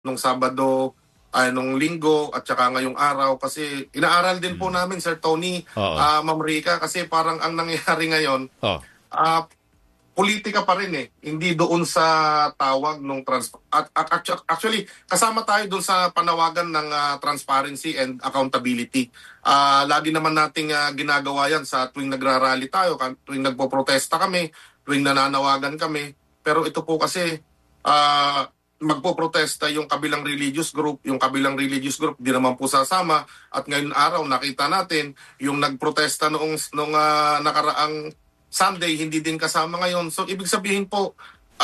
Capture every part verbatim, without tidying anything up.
nung Sabado, ay nung Linggo at saka ngayong araw kasi inaaral din po Hmm. namin Sir Tony, Oo. ah, Ma'am Rica, kasi parang ang nangyayari ngayon, Oh. ah, politika pa rin eh, hindi doon sa tawag nung trans at, at actu- actually kasama tayo doon sa panawagan ng ah, transparency and accountability. Ah, lagi naman nating ah, ginagawa yan sa tuwing nagrarally tayo, ka- tuwing nagpo-protesta kami, tuwing nananawagan kami. Pero ito po kasi ah, magpo-protesta yung kabilang religious group, yung kabilang religious group di naman po sasama, at ngayon araw nakita natin yung nagprotesta noong nung ah, nakaraang Sunday hindi din kasama ngayon. So ibig sabihin po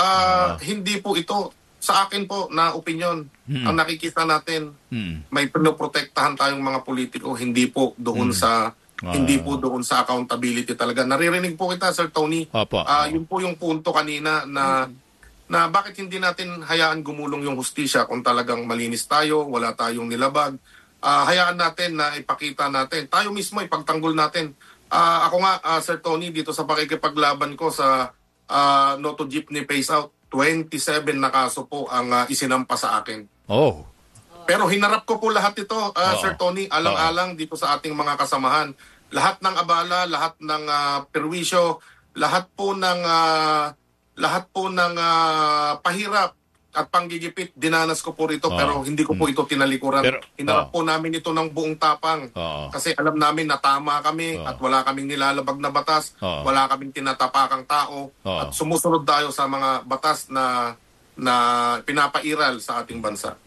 ah, Ah. hindi po ito sa akin po na opinion. Hmm. Ang nakikita natin Hmm. may pinoprotektahan tayong mga politiko, hindi po doon Hmm. sa Ah. hindi po doon sa accountability talaga. Naririnig po kita Sir Tony. Opo. Ah, Oo. yun po yung punto kanina na na bakit hindi natin hayaan gumulong yung hustisya kung talagang malinis tayo, wala tayong nilabag. Ah, hayaan natin na ipakita natin. Tayo mismo ipagtanggol natin. Ah, ako nga, ah, Sir Tony, dito sa pakikipaglaban ko sa ah, No to Jeepney Phase Out, twenty-seven na kaso po ang ah, isinampa sa akin. Oh. Pero hinarap ko po lahat ito, ah, Oo. Sir Tony, alang-alang dito sa ating mga kasamahan. Lahat ng abala, lahat ng ah, perwisyo, lahat po ng ah, lahat po ng ah, pahirap at panggigipit, dinanas ko po rito, Oo. pero hindi ko po ito tinalikuran. Pero- Hinarap oo. po namin ito ng buong tapang. Oo. Kasi alam namin na tama kami Oo. at wala kaming nilalabag na batas, Oo. wala kaming tinatapakang tao, Oo. at sumusunod tayo sa mga batas na na pinapairal sa ating bansa.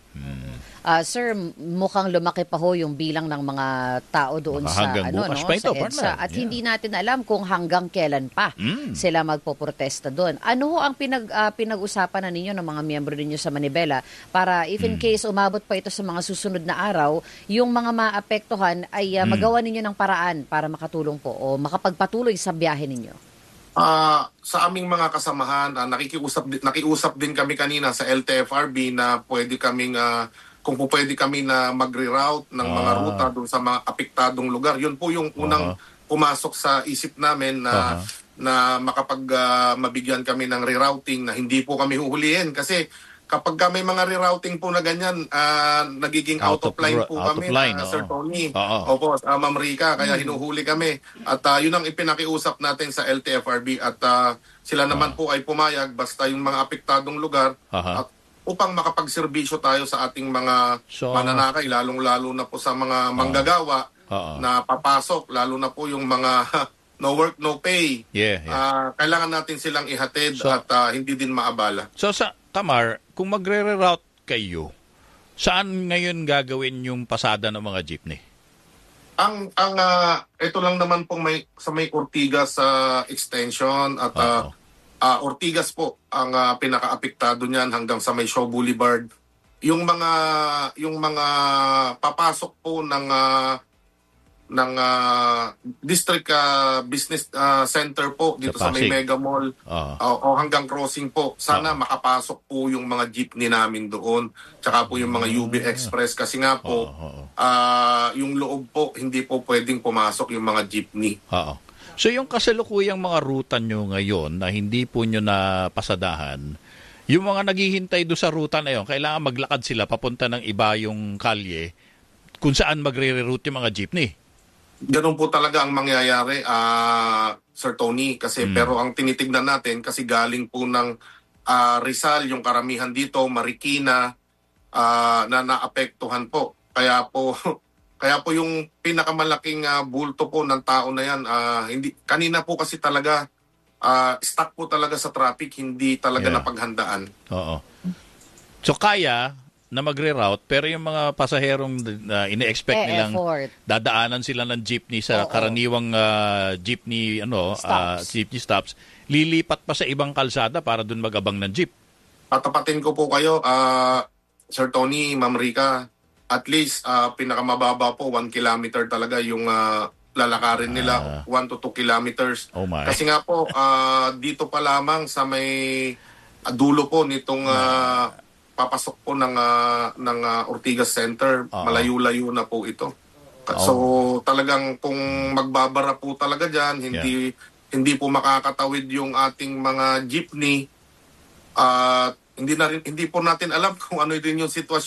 Ah, sir, mukhang lumaki pa ho yung bilang ng mga tao doon Baka sa hanggang ano bukas no pa ito, sa EDSA, partner. at Yeah. hindi natin alam kung hanggang kailan pa Mm. sila magpoprotesta doon. Ano ho ang pinag ah, pinag-usapan na ninyo ng mga miyembro ninyo sa Manibela para if in Mm. case umabot pa ito sa mga susunod na araw, yung mga maapektuhan ay ah, Mm. magawa ninyo ng paraan para makatulong po o makapagpatuloy sa biyahe ninyo? Ah, sa aming mga kasamahan, ah, nakikiusap din, nakiusap din kami kanina sa L T F R B na pwede kaming ah, kung po pwede kami na magre-route ng mga Ah. ruta doon sa mga apektadong lugar. Yun po yung unang Aha. pumasok sa isip namin na Aha. na makapag ah, mabigyan kami ng rerouting na hindi po kami huhulihin kasi kapag ka may mga rerouting po na ganyan, ah, nagiging out, of line ro- po out of kami, line, ah, Sir oo. Tony. Oo. Opo, uh, Ma'am Rica, kaya hinuhuli kami. At ah, yun ang ipinakiusap natin sa L T F R B at ah, sila naman Ah. po ay pumayag basta yung mga apektadong lugar Aha. at upang makapagserbisyo tayo sa ating mga So- mananakay, lalong-lalo na po sa mga manggagawa Oo. na papasok, lalo na po yung mga no work, no pay. Yeah, yeah. Ah, kailangan natin silang ihatid So- at ah, hindi din maabala. So sa Tamar, kung magre-route kayo, saan ngayon gagawin yung pasada ng mga jeepney? Ang ang ah, ito lang naman pong may sa may Ortigas sa extension at ah, Oo. ah, Ortigas po ang ah, pinaka-apektado niyan hanggang sa may Shaw Boulevard. Yung mga yung mga papasok po ng ah, ng ah, district ah, business ah, center po dito Sa sa, may Pasig. Mega Mall Oo. o, o hanggang crossing po. Sana Oo. makapasok po yung mga jeepney namin doon. Tsaka po yung mga U B Express kasi nga Oo. po Oo. ah, yung loob po hindi po pwedeng pumasok yung mga jeepney. Oo. So yung kasalukuyang mga ruta nyo ngayon na hindi po nyo napasadahan, yung mga naghihintay do sa ruta na yun, kailangan maglakad sila papunta ng iba yung kalye kung saan magre-reroute yung mga jeepney. Ganun po talaga ang mangyayari, ah, Sir Tony. Kasi Mm. pero ang tinitignan natin, kasi galing po ng ah, Rizal, yung karamihan dito, Marikina, ah, na naapektuhan po. Kaya po, kaya po yung pinakamalaking ah, bulto po ng tao na yan, ah, hindi, kanina po kasi talaga, ah, stuck po talaga sa traffic, hindi talaga Yeah. napaghandaan. Oo. So kaya na magre-route, pero yung mga pasaherong na ine-expect Eh, nilang effort. dadaanan sila ng jeepney sa Oo. karaniwang ah, jeepney ano ah, Stops. jeepney stops, lilipat pa sa ibang kalsada para dun magabang ng jeep. Patapatin ko po kayo, ah, Sir Tony, Ma'am Rica, at least ah, pinakamababa po, one kilometer talaga yung ah, lalakarin nila, one to two kilometers. Oh my. Kasi nga po, ah, dito pa lamang sa may ah, dulo po nitong ah, papasok po ng, ah, ng ah, Ortigas Center, Oo. malayo-layo na po ito. So talagang kung magbabara po talaga dyan, hindi hindi po makakatawid yung ating mga jeepney at hindi na rin, hindi po natin alam kung ano din yung sitwasyon